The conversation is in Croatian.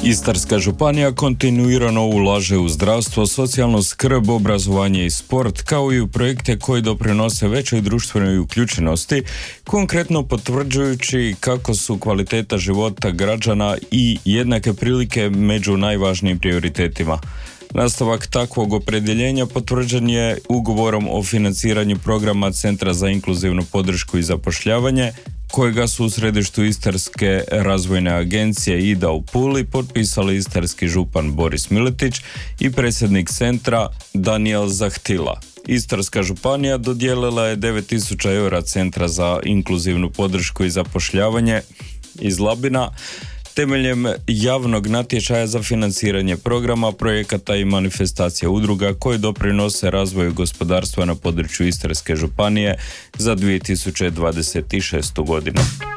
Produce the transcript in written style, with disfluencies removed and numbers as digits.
Istarska županija kontinuirano ulaže u zdravstvo, socijalnu skrb, obrazovanje i sport, kao i u projekte koji doprinose većoj društvenoj uključenosti, konkretno potvrđujući kako su kvaliteta života građana i jednake prilike među najvažnijim prioritetima. Nastavak takvog opredjeljenja potvrđen je ugovorom o financiranju programa Centra za inkluzivnu podršku i zapošljavanje, kojega su u središtu Istarske razvojne agencije IDA u Puli potpisali istarski župan Boris Miletić i predsjednik centra Danijel Zahtila. Istarska županija dodijelila je 9.000 eura Centra za inkluzivnu podršku i zapošljavanje iz Labina temeljem javnog natječaja za financiranje programa, projekata i manifestacija udruga koje doprinose razvoju gospodarstva na području Istarske županije za 2026. godinu.